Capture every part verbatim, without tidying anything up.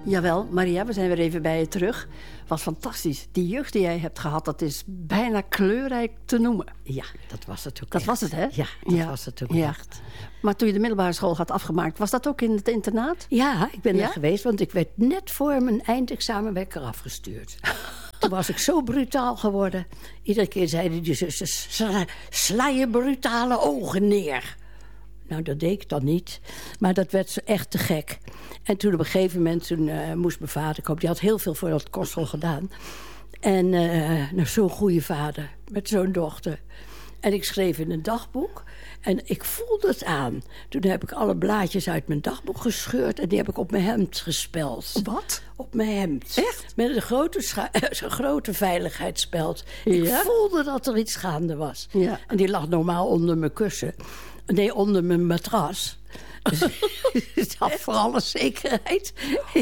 Jawel, Maria, we zijn weer even bij je terug. Wat fantastisch. Die jeugd die jij hebt gehad, dat is bijna kleurrijk te noemen. Ja, dat was het ook Dat echt. was het, hè? Ja, dat ja. was het ook ja. echt. Maar toen je de middelbare school had afgemaakt, was dat ook in het internaat? Ja, ik ben Ja? er geweest, want ik werd net voor mijn eindexamen werd ik eraf gestuurd. Toen was ik zo brutaal geworden. Iedere keer zeiden die zussen, sla, sla je brutale ogen neer. Nou, dat deed ik dan niet. Maar dat werd echt te gek. En toen op een gegeven moment, toen uh, moest mijn vader komen. Die had heel veel voor dat kostschool gedaan. En uh, nou, zo'n goede vader, met zo'n dochter. En ik schreef in een dagboek. En ik voelde het aan. Toen heb ik alle blaadjes uit mijn dagboek gescheurd. En die heb ik op mijn hemd gespeld. Wat? Op mijn hemd. Echt? Met een grote, scha- een grote veiligheidsspeld. Ja? Ik voelde dat er iets gaande was. Ja. En die lag normaal onder mijn kussen. Nee, onder mijn matras. Dus het had voor alle zekerheid.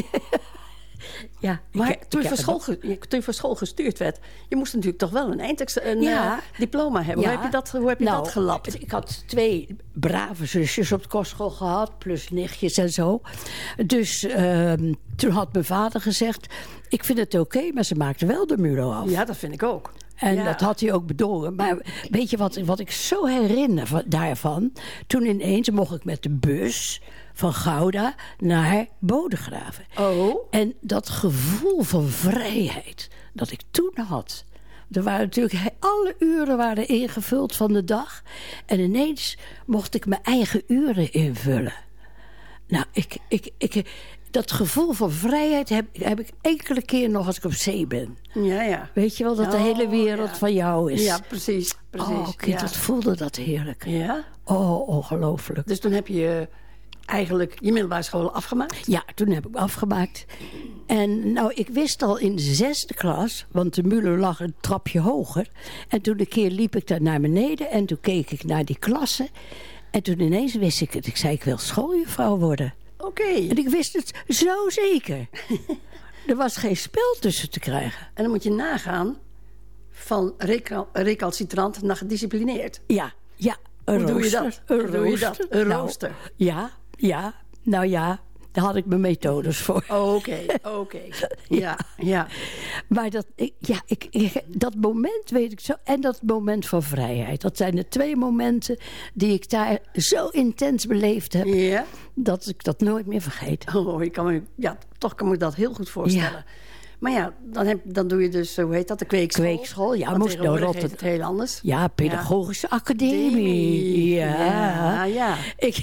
Ja, Maar ik, toen, je ik voor school, ge- toen je voor school gestuurd werd, je moest natuurlijk toch wel een eindexamen, een Ja. uh, diploma hebben. Ja. Hoe heb je dat, hoe heb je nou, dat gelapt? Ik had twee brave zusjes op de kostschool gehad, plus nichtjes en zo. Dus uh, toen had mijn vader gezegd, ik vind het oké, okay, maar ze maakte wel de mulo af. Ja, dat vind ik ook. En ja. dat had hij ook bedongen. Maar weet je wat, wat ik zo herinner van, daarvan? Toen ineens mocht ik met de bus van Gouda naar Bodegraven. Oh. En dat gevoel van vrijheid dat ik toen had. Er waren natuurlijk, alle uren waren ingevuld van de dag. En ineens mocht ik mijn eigen uren invullen. Nou, ik... ik, ik dat gevoel van vrijheid heb, heb ik enkele keer nog als ik op zee ben. Ja, ja. Weet je wel, dat de Oh, hele wereld ja. van jou is. Ja, precies. precies. Oh, kind, ja. wat voelde dat heerlijk. Ja? Oh, ongelooflijk. Dus toen heb je eigenlijk je middelbare school afgemaakt? Ja, toen heb ik me afgemaakt. En nou, ik wist al in de zesde klas, want de Mulo lag een trapje hoger. En toen een keer liep ik daar naar beneden en toen keek ik naar die klassen. En toen ineens wist ik het. Ik zei, ik wil schooljuffrouw worden. Oké. Okay. En ik wist het zo zeker. Er was geen spel tussen te krijgen. En dan moet je nagaan van recal- recalcitrant naar gedisciplineerd. Ja, ja. Een Hoe doe je rooster, dat? Een Hoe doe je dat? rooster. Een Nou, rooster. Ja, ja. Nou ja, daar had ik mijn methodes voor. Oké, okay, oké. Okay. Ja, ja. Maar dat, ik, ja, ik, ik, dat moment weet ik zo. En dat moment van vrijheid. Dat zijn de twee momenten die ik daar zo intens beleefd heb. Ja. Dat ik dat nooit meer vergeet. Oh, ik kan me, ja, toch kan ik me dat heel goed voorstellen. Ja. Maar ja, dan, heb, dan doe je dus, hoe heet dat, de kweekschool? Kweekschool, ja. Want Moest naar tegenwoordig Rotterdam. heet het heel anders. Ja, pedagogische ja. academie. Ja, ja. ja. Ik,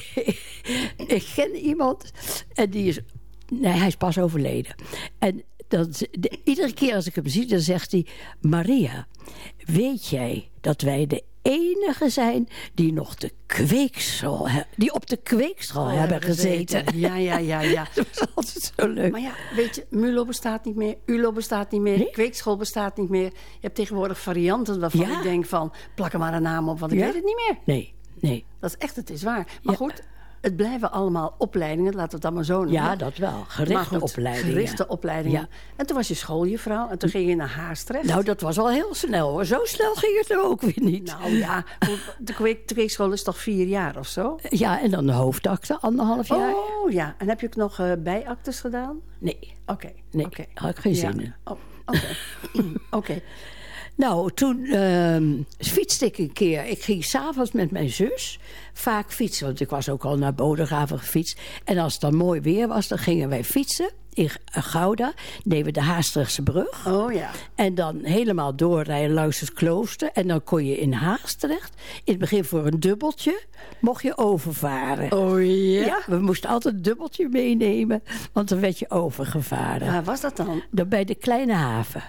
ik ken iemand en die is... Nee, hij is pas overleden. En dat, de, iedere keer als ik hem zie, dan zegt hij... Maria, weet jij dat wij de enige zijn die nog de kweekschool... die op de kweekschool oh, hebben gezeten? gezeten. Ja, ja, ja, ja. Dat was altijd zo leuk. Maar ja, weet je, Mulo bestaat niet meer, U L O bestaat niet meer, nee? Kweekschool bestaat niet meer. Je hebt tegenwoordig varianten waarvan ja? ik denk van... plak er maar een naam op, want ik ja? weet het niet meer. Nee, nee. Dat is echt, het is waar. Maar ja. goed... Het blijven allemaal opleidingen, laten we het dan maar zo noemen. Ja, dat wel. Gerichte goed, opleidingen. Gerichte opleidingen. Ja. En toen was je schooljuffrouw en toen ging je naar Haastrecht. Nou, dat was al heel snel hoor. Zo snel ging het er ook weer niet. Nou ja, de kweek, de kweekschool is toch vier jaar of zo? Ja, en dan de hoofdakte, anderhalf jaar. Oh ja, en heb je ook nog uh, bijactes gedaan? Nee. Oké. Okay. Nee, okay. had ik geen ja. zin in. Oh, Oké. Okay. okay. Nou, toen uh, fietste ik een keer. Ik ging s'avonds met mijn zus vaak fietsen. Want ik was ook al naar Bodegraven gefietst. En als het dan mooi weer was, dan gingen wij fietsen in Gouda. Deden we de Haastrechtse brug. Oh ja. En dan helemaal doorrijden langs het klooster. En dan kon je in Haastrecht, in het begin voor een dubbeltje, mocht je overvaren. Oh ja? Ja, we moesten altijd een dubbeltje meenemen, want dan werd je overgevaren. Waar was dat dan? Dan bij de Kleine Haven.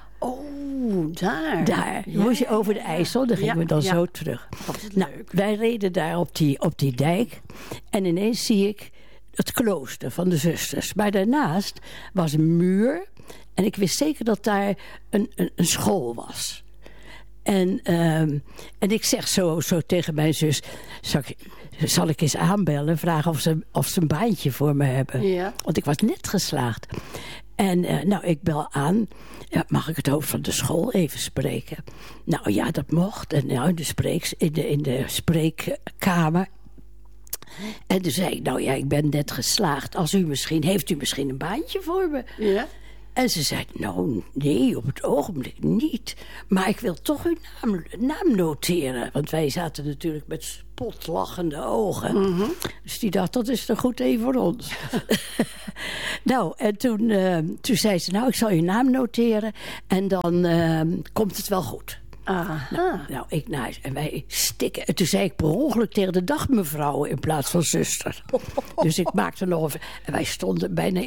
Oh, daar. Daar. Ja, moest je over de IJssel. Dan gingen ja, we dan ja. zo terug. Nou, leuk. Wij reden daar op die, op die dijk. En ineens zie ik het klooster van de zusters. Maar daarnaast was een muur. En ik wist zeker dat daar een, een, een school was. En, um, en ik zeg zo, zo tegen mijn zus... Zal ik, zal ik eens aanbellen en vragen of ze, of ze een baantje voor me hebben? Ja. Want ik was net geslaagd. En uh, nou, ik bel aan. Ja, mag ik het hoofd van de school even spreken? Nou ja, dat mocht. En nou, in, de spreeks, in, de, in de spreekkamer. En toen zei ik, nou ja, ik ben net geslaagd. Als u misschien, heeft u misschien een baantje voor me? Ja. En ze zei, nou nee, op het ogenblik niet. Maar ik wil toch uw naam, naam noteren. Want wij zaten natuurlijk met spotlachende ogen. Mm-hmm. Dus die dacht, dat is een goed idee voor ons. Nou, en toen, uh, toen zei ze, nou, ik zal uw naam noteren. En dan uh, komt het wel goed. Aha. Nou, nou, ik naar huis. En wij stikken. En toen zei ik per ongeluk tegen de dag mevrouw in plaats van zuster. Dus ik maakte nog een... En wij stonden bijna